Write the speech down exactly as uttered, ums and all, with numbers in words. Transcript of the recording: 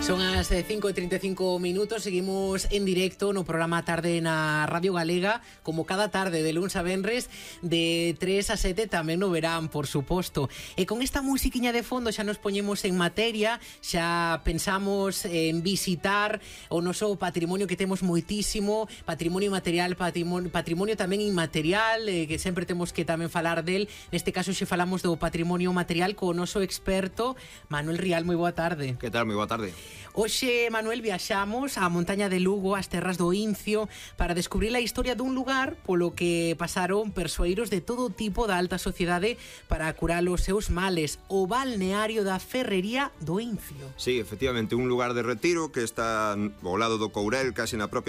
Son as cinco e trinta e cinco minutos, seguimos en directo no programa Tarde na Radio Galega, como cada tarde de luns a venres, de tres a sete, tamén no verán, por suposto. E con esta musiquiña de fondo xa nos poñemos en materia, xa pensamos en visitar o noso patrimonio, que temos moitísimo, patrimonio material, patrimonio, patrimonio tamén inmaterial, eh, que sempre temos que tamén falar del. Neste caso xe falamos do patrimonio material co noso experto Manuel Rial. Moi boa tarde. Que tal? Moi boa tarde. Hoxe, Manuel, viaxamos á montaña de Lugo, ás terras do Incio, para descubrir a historia dun lugar polo que pasaron persoeiros de todo tipo da alta sociedade para curar os seus males, o balneario da Ferrería do Incio. Sí, efectivamente, un lugar de retiro que está ao lado do Courel, casi na propia